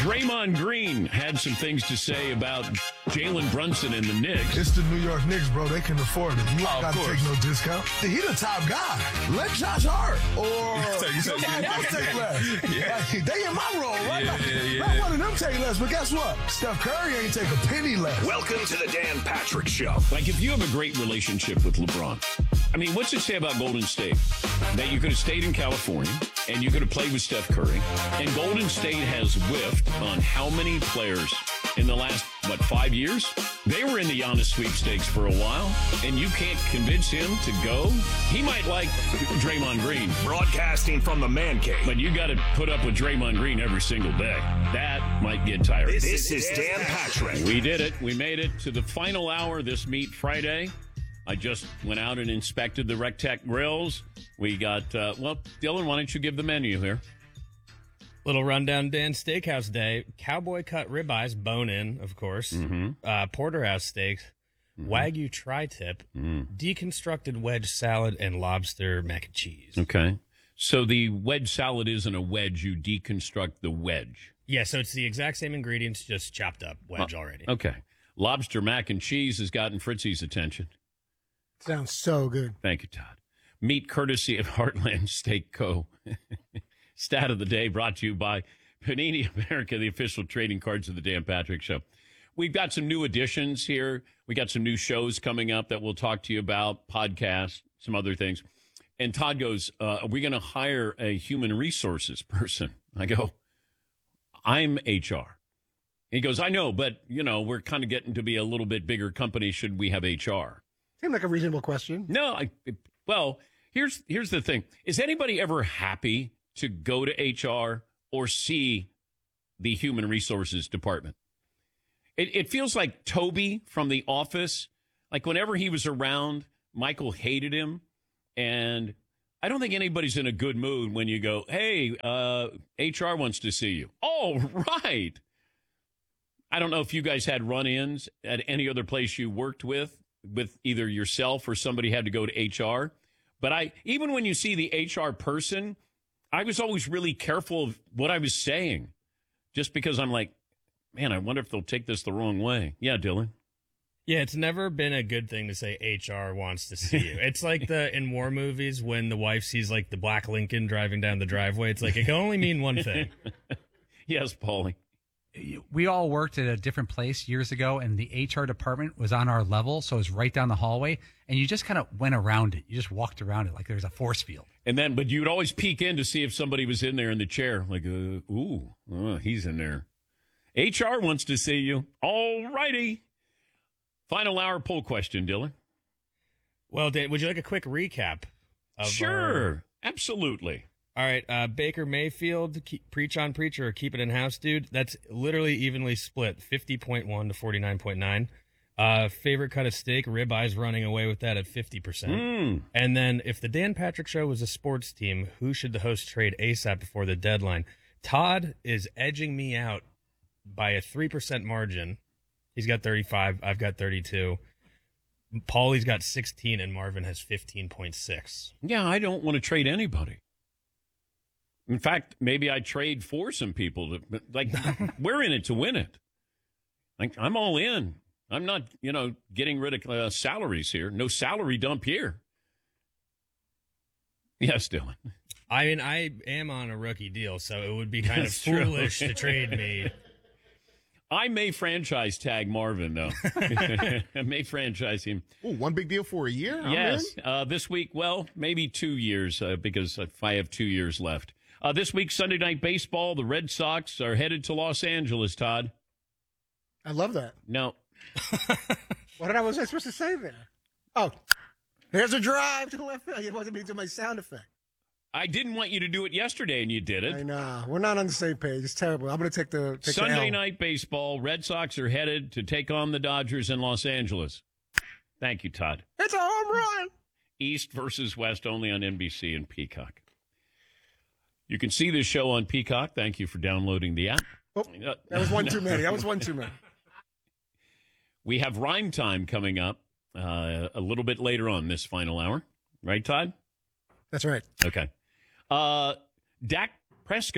Draymond Green had some things to say about Jalen Brunson and the Knicks. It's the New York Knicks, bro. They can afford it. You ain't got to take no discount. He the top guy. Let Josh Hart or somebody else take less. Yeah. Like, they in my role, right? Yeah. Not one of them take less, but guess what? Steph Curry ain't take a penny less. Welcome to the Dan Patrick Show. Like, if you have a great relationship with LeBron, I mean, what's it say about Golden State? That you could have stayed in California and you could have played with Steph Curry. And Golden State has whiffed on how many players in the last, 5 years? They were in the Giannis sweepstakes for a while, and you can't convince him to go? He might like Draymond Green. Broadcasting from the man cave. But you got to put up with Draymond Green every single day. That might get tired. This is Dan Patrick. We did it. We made it to the final hour this Meat Friday. I just went out and inspected the Rectech grills. We got, Dylan, why don't you give the menu here? Little rundown, Dan. Steakhouse Day. Cowboy cut ribeyes, bone-in, of course. Mm-hmm. Porterhouse steaks. Mm-hmm. Wagyu tri-tip. Deconstructed wedge salad, and lobster mac and cheese. Okay. So the wedge salad isn't a wedge. You deconstruct the wedge. Yeah, so it's the exact same ingredients, just chopped up wedge already. Okay. Lobster mac and cheese has gotten Fritzy's attention. Sounds so good. Thank you, Todd. Meat courtesy of Heartland Steak Co. Stat of the day brought to you by Panini America, the official trading cards of the Dan Patrick Show. We've got some new additions here. We got some new shows coming up that we'll talk to you about, podcasts, some other things. And Todd goes, are we going to hire a human resources person? I go, I'm HR. He goes, I know, but, we're kind of getting to be a little bit bigger company. Should we have HR? Seemed like a reasonable question. No, here's the thing. Is anybody ever happy to go to HR or see the human resources department? It feels like Toby from The Office. Like whenever he was around, Michael hated him. And I don't think anybody's in a good mood when you go, hey, HR wants to see you. Oh, right. I don't know if you guys had run-ins at any other place you worked with either yourself or somebody had to go to HR. But even when you see the HR person, I was always really careful of what I was saying, just because I'm like, man, I wonder if they'll take this the wrong way. Yeah, Dylan. Yeah, it's never been a good thing to say HR wants to see you. It's like in war movies when the wife sees like the black Lincoln driving down the driveway. It's like it can only mean one thing. Yes, Paulie. We all worked at a different place years ago, and the HR department was on our level, so it was right down the hallway, and you just kind of went around it. You just walked around it like there's a force field. But you'd always peek in to see if somebody was in there in the chair, like, he's in there. HR wants to see you. All righty. Final hour poll question, Dylan. Well, Dan, would you like a quick recap? Sure, absolutely. All right, Baker Mayfield, preach on preacher or keep it in house, dude. That's literally evenly split, 50.1 to 49.9. Favorite cut of steak, ribeyes running away with that at 50%. And then if the Dan Patrick Show was a sports team, who should the host trade ASAP before the deadline? Todd is edging me out by a 3% margin. He's got 35. I've got 32. Paulie's got 16, and Marvin has 15.6. Yeah, I don't want to trade anybody. In fact, maybe I trade for some people. We're in it to win it. Like, I'm all in. I'm not, getting rid of salaries here. No salary dump here. Yes, Dylan. I mean, I am on a rookie deal, so it would be kind of foolish to trade me. I may franchise tag Marvin, though. I may franchise him. Oh, one big deal for a year? Yes. This week, maybe 2 years, because if I have 2 years left. This week, Sunday Night Baseball, the Red Sox are headed to Los Angeles, Todd. I love that. No. What was I supposed to say there? Oh, there's a drive to the left field. It wasn't me to my sound effect. I didn't want you to do it yesterday, and you did it. I know. We're not on the same page. It's terrible. I'm going to take the Sunday Night Baseball, Red Sox are headed to take on the Dodgers in Los Angeles. Thank you, Todd. It's a home run. East versus West, only on NBC and Peacock. You can see this show on Peacock. Thank you for downloading the app. Oh, that was one too many. That was one too many. We have Rhyme Time coming up a little bit later on this final hour. Right, Todd? That's right. Okay. Dak Prescott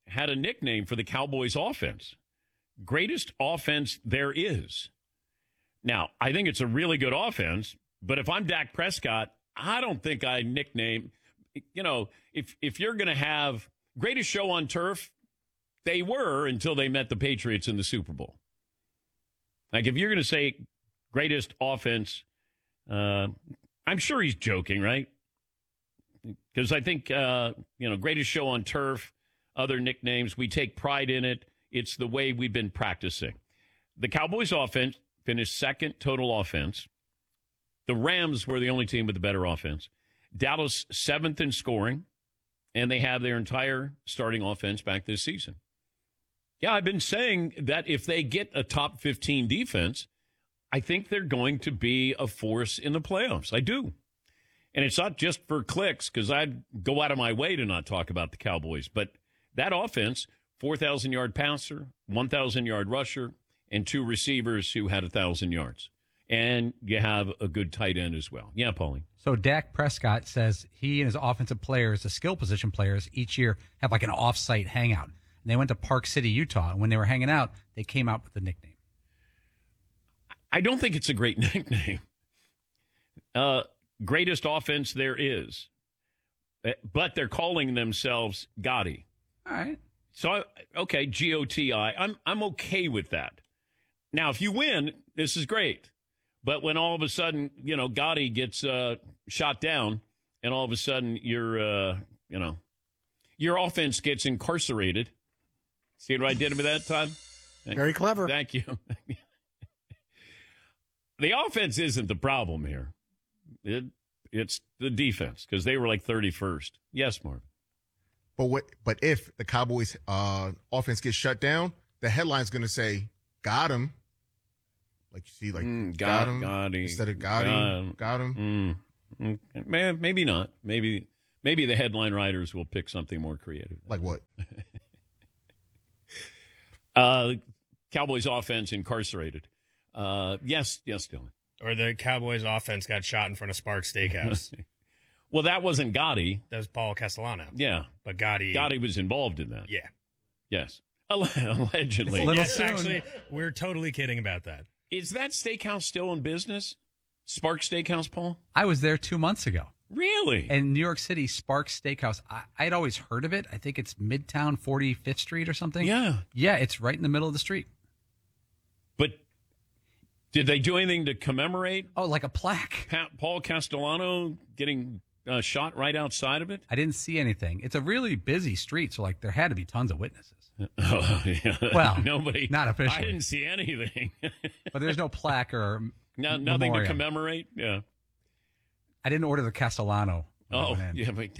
had a nickname for the Cowboys offense. Greatest offense there is. Now, I think it's a really good offense, but if I'm Dak Prescott, I don't think I nickname, if you're going to have greatest show on turf, they were until they met the Patriots in the Super Bowl. Like, if you're going to say greatest offense, I'm sure he's joking, right? Because I think, greatest show on turf, other nicknames, we take pride in it. It's the way we've been practicing. The Cowboys offense finished second total offense. The Rams were the only team with the better offense. Dallas seventh in scoring, and they have their entire starting offense back this season. Yeah, I've been saying that if they get a top 15 defense, I think they're going to be a force in the playoffs. I do. And it's not just for clicks, because I'd go out of my way to not talk about the Cowboys. But that offense, 4,000-yard passer, 1,000-yard rusher, and 2 receivers who had 1,000 yards. And you have a good tight end as well. Yeah, Paulie. So Dak Prescott says he and his offensive players, the skill position players, each year have like an off-site hangout. And they went to Park City, Utah. And when they were hanging out, they came out with the nickname. I don't think it's a great nickname. Greatest offense there is. But they're calling themselves Gotti. All right. So, okay, G-O-T-I. I'm okay with that. Now, if you win, this is great. But when all of a sudden, Gotti gets shot down, and all of a sudden your offense gets incarcerated. See what I did with that, Todd? Very clever. Thank you. The offense isn't the problem here. It's the defense, because they were like 31st. Yes, Marv. But if the Cowboys offense gets shut down, the headline's going to say, got him. Like you see, like, got him. Gotti. Instead of got him. Maybe not. Maybe the headline writers will pick something more creative. Like what? Cowboys offense incarcerated. Yes, Dylan. Or the Cowboys offense got shot in front of Sparks Steakhouse. Well, that wasn't Gotti. That was Paul Castellano. Yeah. But Gotti was involved in that. Yeah. Yes. Allegedly. Yes, actually, we're totally kidding about that. Is that steakhouse still in business? Sparks Steakhouse, Paul? I was there 2 months ago. Really? In New York City, Sparks Steakhouse. I'd always heard of it. I think it's Midtown 45th Street or something. Yeah. Yeah, it's right in the middle of the street. But did they do anything to commemorate Oh, like a plaque. Paul Castellano getting shot right outside of it? I didn't see anything. It's a really busy street, so there had to be tons of witnesses. Oh, yeah. Well, nobody. not officially. I didn't see anything. But there's no plaque or Nothing memorial. to commemorate? Yeah. I didn't order the Castellano. when I went in. Yeah. But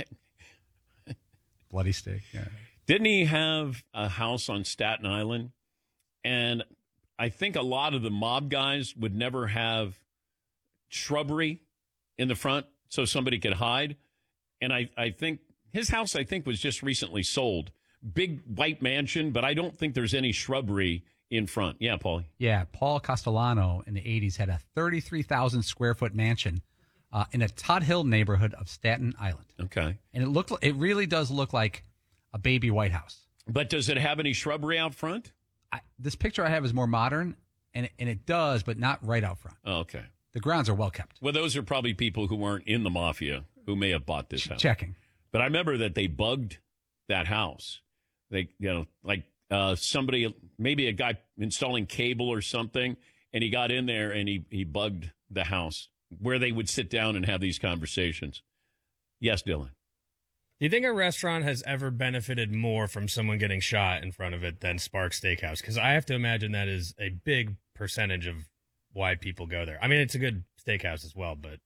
Bloody steak. Yeah. didn't he have a house on Staten Island? And I think a lot of the mob guys would never have shrubbery in the front so somebody could hide. And I think his house, was just recently sold. Big white mansion, but I don't think there's any shrubbery in front. Yeah, Paulie. Yeah, Paul Castellano in the 80s had a 33,000 square foot mansion in a Todd Hill neighborhood of Staten Island. Okay. And it really does look like a baby White House. But does it have any shrubbery out front? This picture I have is more modern, and it does, but not right out front. Oh, okay. The grounds are well kept. Well, those are probably people who weren't in the mafia who may have bought this house. Checking. But I remember that they bugged that house. They, somebody, maybe a guy installing cable or something, and he got in there and he bugged the house where they would sit down and have these conversations. Yes, Dylan. Do you think a restaurant has ever benefited more from someone getting shot in front of it than Sparks Steakhouse? Because I have to imagine that is a big percentage of why people go there. I mean, it's a good steakhouse as well, but...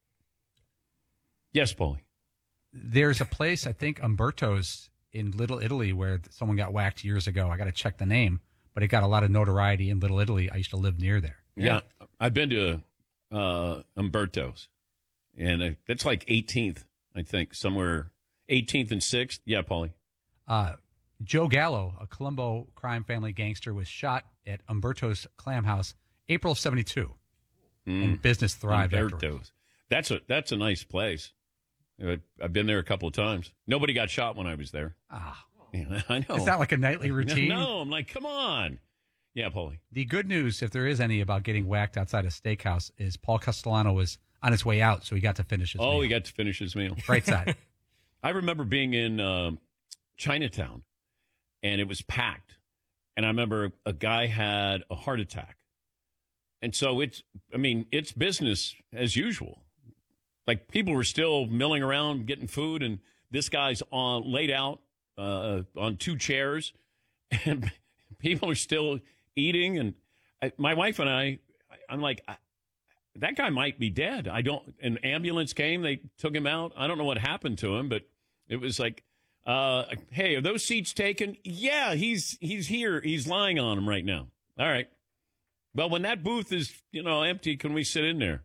Yes, Paulie. There's a place, I think, Umberto's in Little Italy where someone got whacked years ago. I got to check the name, but it got a lot of notoriety in Little Italy. I used to live near there. Yeah. I've been to Umberto's, and that's like 18th, I think, somewhere 18th and 6th. Yeah, Paulie. Joe Gallo, a Colombo crime family gangster, was shot at Umberto's Clam House April of 72. And business thrived afterwards. That's a nice place. I've been there a couple of times. Nobody got shot when I was there. Yeah, I know. Is that like a nightly routine? No, I'm like, come on. Yeah, Paulie. The good news, if there is any, about getting whacked outside a steakhouse is Paul Castellano was on his way out, so he got to finish his meal. He got to finish his meal. Right side. I remember being in Chinatown, and it was packed. And I remember a guy had a heart attack. And so it's business as usual. Like, people were still milling around getting food, and this guy's laid out on 2 chairs, and people are still eating. And my wife and I'm like, that guy might be dead. An ambulance came, they took him out. I don't know what happened to him, but it was like, hey, are those seats taken? Yeah, he's here. He's lying on them right now. All right. Well, when that booth is, empty, can we sit in there?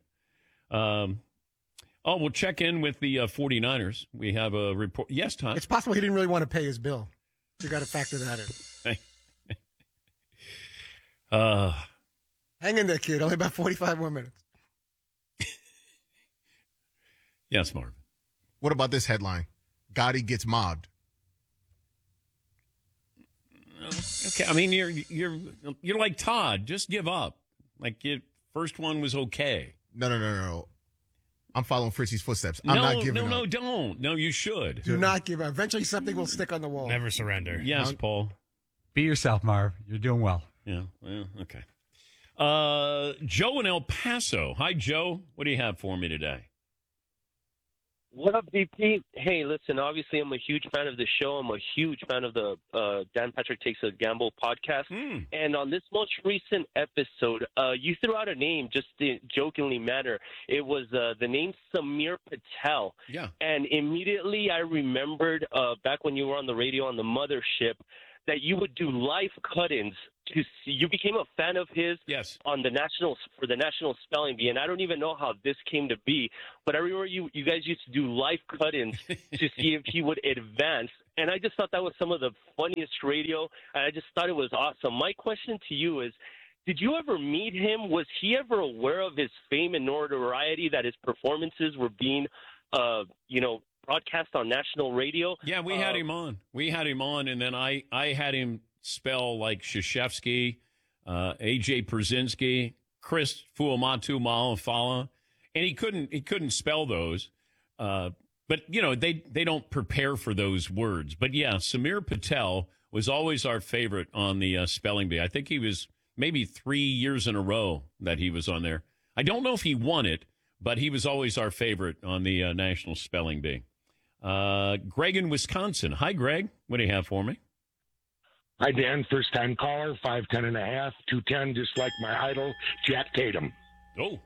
We'll check in with the 49ers. We have a report. Yes, Todd. It's possible he didn't really want to pay his bill. You got to factor that in. Hang in there, kid. Only about 45 more minutes. Yes, Marvin. What about this headline? Gotti gets mobbed. Okay, I mean, you're like Todd. Just give up. Like, first one was okay. No. I'm following Fritzy's footsteps. I'm not giving up. No, don't. No, you should. Do not give up. Eventually, something will stick on the wall. Never surrender. Yes, Paul. Be yourself, Marv. You're doing well. Yeah, well, okay. Joe in El Paso. Hi, Joe. What do you have for me today? What up, DP? Hey, listen, obviously I'm a huge fan of the show. I'm a huge fan of the Dan Patrick Takes a Gamble podcast. And on this most recent episode, you threw out a name just in jokingly manner. It was the name Samir Patel. Yeah. And immediately I remembered back when you were on the radio on the mothership that you would do live cut-ins. You became a fan of his on for the National Spelling Bee, and I don't even know how this came to be, but I remember you guys used to do live cut-ins to see if he would advance, and I just thought that was some of the funniest radio, and I just thought it was awesome. My question to you is, did you ever meet him? Was he ever aware of his fame and notoriety, that his performances were being, broadcast on national radio? Yeah, we had him on. And then I had him spell like Krzyzewski, A.J. Brzezinski, Chris Fuamatu Malafala, and he couldn't spell those. But they don't prepare for those words. But yeah, Samir Patel was always our favorite on the spelling bee. I think he was maybe 3 years in a row that he was on there. I don't know if he won it, but he was always our favorite on the National Spelling Bee. Greg in Wisconsin. Hi, Greg. What do you have for me? Hi, Dan. First-time caller, 5'10 and a half, 210, just like my idol, Jack Tatum. Oh.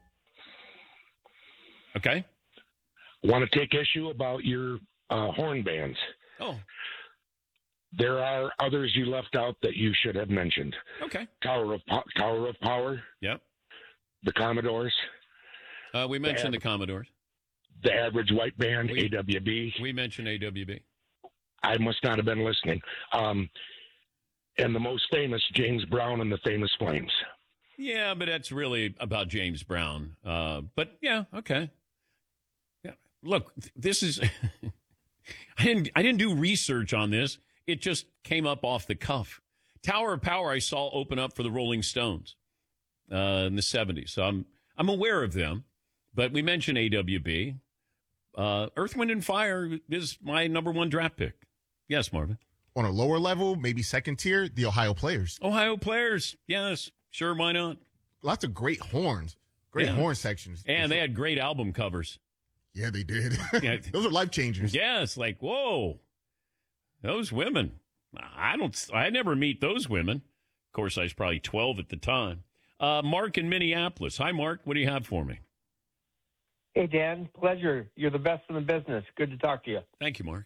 Okay. Want to take issue about your horn bands. Oh. There are others you left out that you should have mentioned. Okay. Tower of Power. Yep. The Commodores. We mentioned the Commodores. The Average White Band, AWB. We mentioned AWB. I must not have been listening. And the most famous, James Brown and the Famous Flames. Yeah, but that's really about James Brown. But yeah, okay. Yeah. Look, this is I didn't do research on this. It just came up off the cuff. Tower of Power I saw open up for the Rolling Stones in the 70s. So I'm aware of them. But we mentioned AWB. Earth, Wind, and Fire is my number one draft pick. Yes, Marvin. On a lower level, maybe second tier, the Ohio Players. Ohio Players, yes. Sure, why not? Lots of great horns. Great horn sections. And they had great album covers. Yeah, they did. Yeah. Those are life changers. Yes, like, whoa. Those women. I never meet those women. Of course, I was probably 12 at the time. Mark in Minneapolis. Hi, Mark. What do you have for me? Hey, Dan. Pleasure. You're the best in the business. Good to talk to you. Thank you, Mark.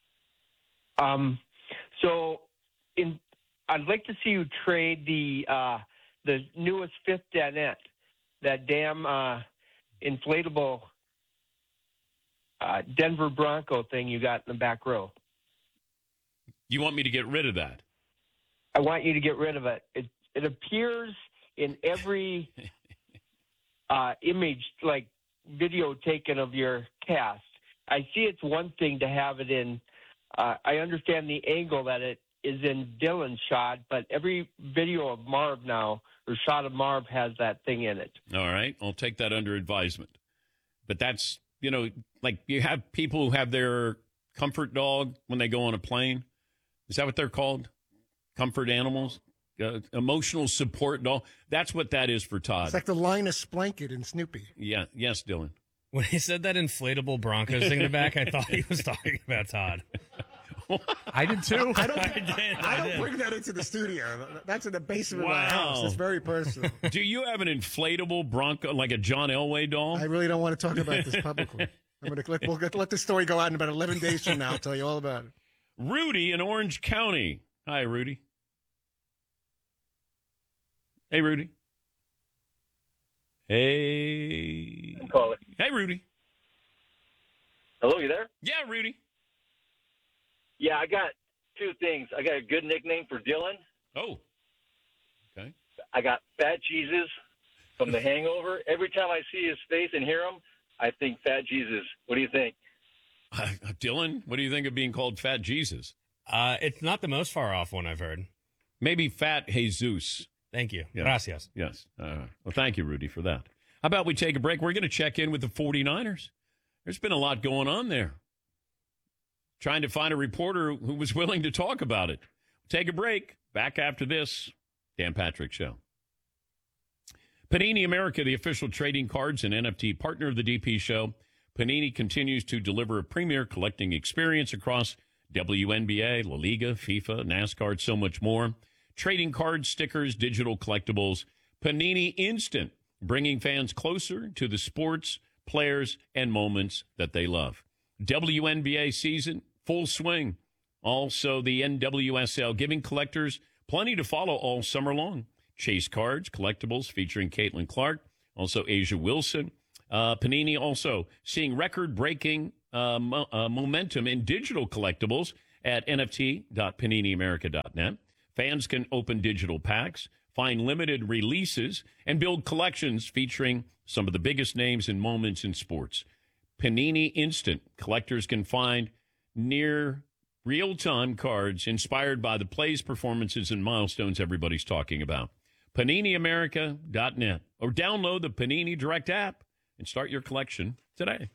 I'd like to see you trade the newest fifth Danette, that damn inflatable Denver Bronco thing you got in the back row. You want me to get rid of that? I want you to get rid of it. It appears in every image, like video taken of your cast. I see it's one thing to have it in I understand the angle that it is in Dylan's shot, but every video of Marv now, or shot of Marv, has that thing in it. All right. I'll take that under advisement. But that's, like you have people who have their comfort dog when they go on a plane. Is that what they're called? Comfort animals? Emotional support dog. That's what that is for Todd. It's like the Linus Blanket in Snoopy. Yeah. Yes, Dylan. When he said that inflatable Broncos thing in the back, I thought he was talking about Todd. I did too. I don't bring that into the studio. That's in the basement of my house. It's very personal. Do you have an inflatable Bronco, like a John Elway doll? I really don't want to talk about this publicly. We'll let the story go out in about 11 days from now. I'll tell you all about it. Rudy in Orange County. Hi, Rudy. Hey, Rudy. Hey. Call it. Hey, Rudy. Hello, you there? Yeah, Rudy. Yeah, I got two things. I got a good nickname for Dylan. Oh. Okay. I got Fat Jesus from The Hangover. Every time I see his face and hear him, I think Fat Jesus. What do you think? Dylan, what do you think of being called Fat Jesus? It's not the most far off one I've heard. Maybe Fat Jesus. Thank you. Yeah. Gracias. Yes. Well, thank you, Rudy, for that. How about we take a break? We're going to check in with the 49ers. There's been a lot going on there. Trying to find a reporter who was willing to talk about it. Take a break. Back after this. Dan Patrick Show. Panini America, the official trading cards and NFT partner of the DP Show. Panini continues to deliver a premier collecting experience across WNBA, La Liga, FIFA, NASCAR, so much more. Trading cards, stickers, digital collectibles. Panini Instant, bringing fans closer to the sports, players, and moments that they love. WNBA season, full swing. Also, the NWSL, giving collectors plenty to follow all summer long. Chase cards, collectibles featuring Caitlin Clark, also Asia Wilson. Panini also seeing record-breaking momentum in digital collectibles at nft.paniniamerica.net. Fans can open digital packs, find limited releases, and build collections featuring some of the biggest names and moments in sports. Panini Instant. Collectors can find near real-time cards inspired by the plays, performances, and milestones everybody's talking about. PaniniAmerica.net. Or download the Panini Direct app and start your collection today.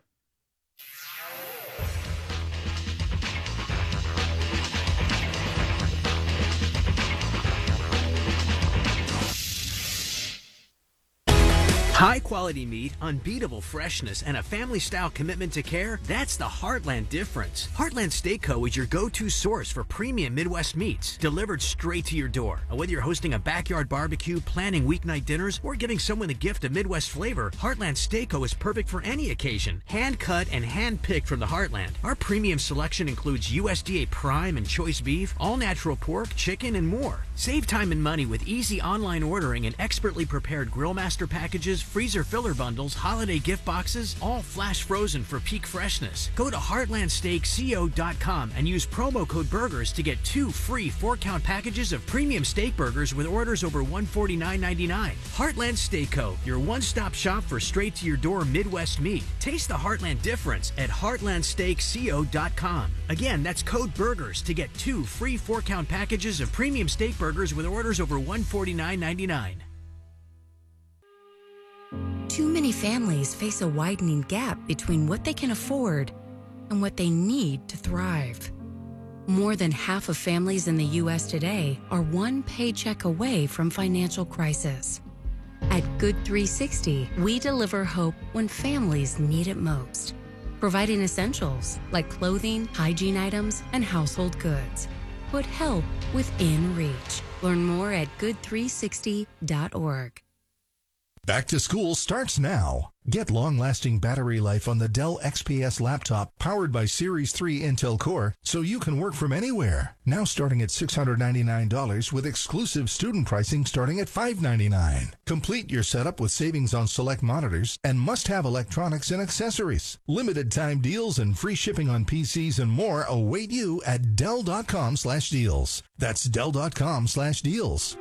High-quality meat, unbeatable freshness, and a family-style commitment to care, that's the Heartland difference. Heartland Steak Co. is your go-to source for premium Midwest meats, delivered straight to your door. And whether you're hosting a backyard barbecue, planning weeknight dinners, or giving someone a gift of Midwest flavor, Heartland Steak Co. is perfect for any occasion. Hand-cut and hand-picked from the Heartland. Our premium selection includes USDA prime and choice beef, all-natural pork, chicken, and more. Save time and money with easy online ordering and expertly prepared Grillmaster packages, freezer filler bundles, holiday gift boxes, all flash frozen for peak freshness. Go to heartlandsteakco.com and use promo code BURGERS to get 2 free 4-count packages of premium steak burgers with orders over $149.99. Heartland Steak Co., your one-stop shop for straight-to-your-door Midwest meat. Taste the Heartland difference at heartlandsteakco.com. Again, that's code BURGERS to get 2 free 4-count packages of premium steak burgers with orders over $149.99. Too many families face a widening gap between what they can afford and what they need to thrive. More than half of families in the U.S. today are one paycheck away from financial crisis. At Good 360, we deliver hope when families need it most, providing essentials like clothing, hygiene items, and household goods. Put help within reach. Learn more at good360.org. Back to school starts now. Get long-lasting battery life on the Dell XPS laptop powered by Series 3 Intel Core so you can work from anywhere. Now starting at $699 with exclusive student pricing starting at $599. Complete your setup with savings on select monitors and must-have electronics and accessories. Limited time deals and free shipping on PCs and more await you at Dell.com/deals. That's Dell.com/deals.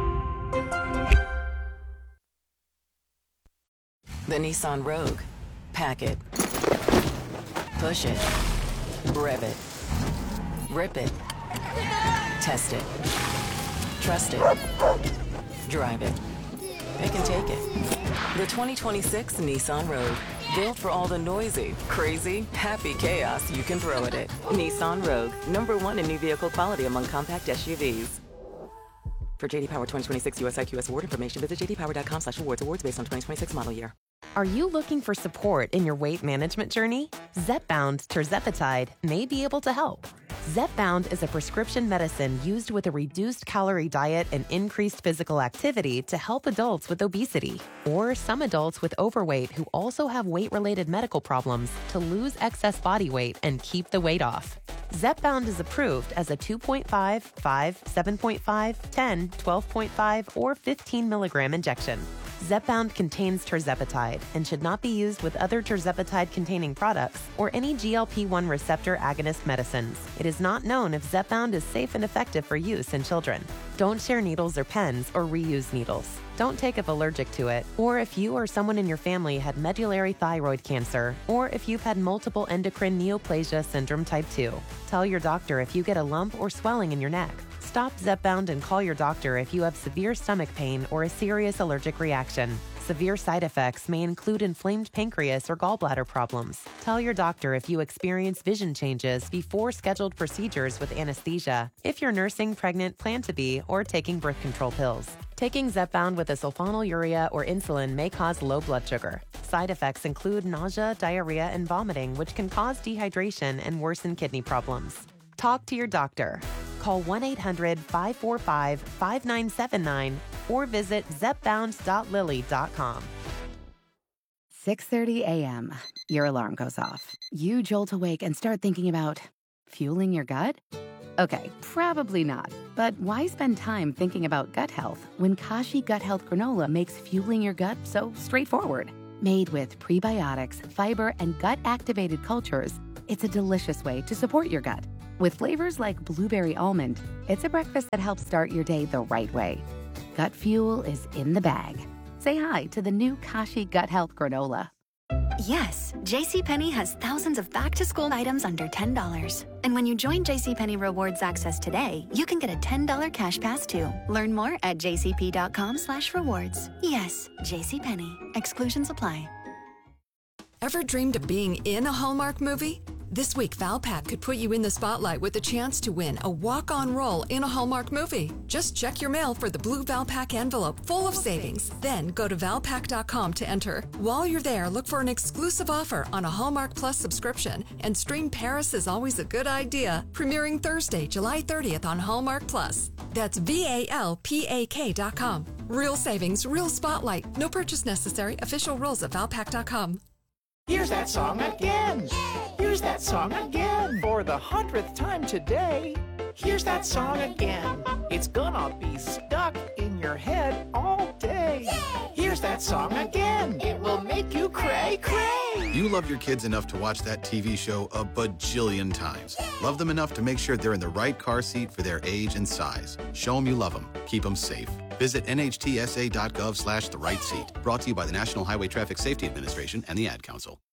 The Nissan Rogue. Pack it. Push it. Rev it. Rip it. Test it. Trust it. Drive it. It can take it. The 2026 Nissan Rogue. Built for all the noisy, crazy, happy chaos you can throw at it. Nissan Rogue. #1 in new vehicle quality among compact SUVs. For J.D. Power 2026 US IQS award information, visit jdpower.com/awards. Awards based on 2026 model year. Are you looking for support in your weight management journey? Zepbound tirzepatide may be able to help. Zepbound is a prescription medicine used with a reduced calorie diet and increased physical activity to help adults with obesity or some adults with overweight who also have weight-related medical problems to lose excess body weight and keep the weight off. Zepbound is approved as a 2.5, 5, 7.5, 10, 12.5, or 15 milligram injection. Zepbound contains tirzepatide and should not be used with other tirzepatide-containing products or any GLP-1 receptor agonist medicines. It is not known if Zepbound is safe and effective for use in children. Don't share needles or pens or reuse needles. Don't take if allergic to it, or if you or someone in your family had medullary thyroid cancer, or if you've had multiple endocrine neoplasia syndrome type 2. Tell your doctor if you get a lump or swelling in your neck. Stop Zepbound and call your doctor if you have severe stomach pain or a serious allergic reaction. Severe side effects may include inflamed pancreas or gallbladder problems. Tell your doctor if you experience vision changes before scheduled procedures with anesthesia, if you're nursing, pregnant, plan to be, or taking birth control pills. Taking Zepbound with a sulfonylurea or insulin may cause low blood sugar. Side effects include nausea, diarrhea, and vomiting, which can cause dehydration and worsen kidney problems. Talk to your doctor. Call 1-800-545-5979 or visit zepbound.lilly.com. 6:30 a.m. Your alarm goes off. You jolt awake and start thinking about fueling your gut? Okay, probably not. But why spend time thinking about gut health when Kashi Gut Health Granola makes fueling your gut so straightforward? Made with prebiotics, fiber, and gut-activated cultures, it's a delicious way to support your gut. With flavors like blueberry almond, it's a breakfast that helps start your day the right way. Gut fuel is in the bag. Say hi to the new Kashi Gut Health Granola. Yes, JCPenney has thousands of back-to-school items under $10. And when you join JCPenney Rewards Access today, you can get a $10 cash pass too. Learn more at jcp.com/rewards. Yes, JCPenney. Exclusions apply. Ever dreamed of being in a Hallmark movie? This week, Valpak could put you in the spotlight with a chance to win a walk-on role in a Hallmark movie. Just check your mail for the blue Valpak envelope full of savings. Then go to valpak.com to enter. While you're there, look for an exclusive offer on a Hallmark Plus subscription and stream Paris is Always a Good Idea, premiering Thursday, July 30th on Hallmark Plus. That's VALPAK.com. Real savings, real spotlight. No purchase necessary. Official rules at valpak.com. Here's that song again. Here's that song again. For the 100th time today. Here's that song again. It's gonna be stuck in your head all day. Here's that song again. It will make you cray, cray. You love your kids enough to watch that TV show a bajillion times. Love them enough to make sure they're in the right car seat for their age and size. Show them you love them. Keep them safe. Visit nhtsa.gov/the-right seat. Brought to you by the National Highway Traffic Safety Administration and the Ad Council.